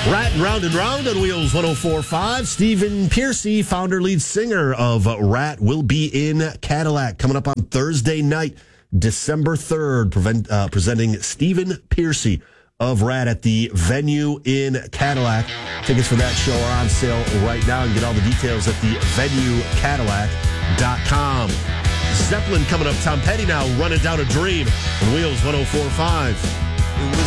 Rat Round and Round on Wheels 104.5. Stephen Pearcy, founder, lead singer of Rat, will be in Cadillac coming up on Thursday night, December 3rd, presenting Stephen Pearcy of Rat at the Venue in Cadillac. Tickets for that show are on sale right now. You can get all the details at the venuecadillac.com. Zeppelin coming up. Tom Petty now running down a dream on Wheels 104.5. It was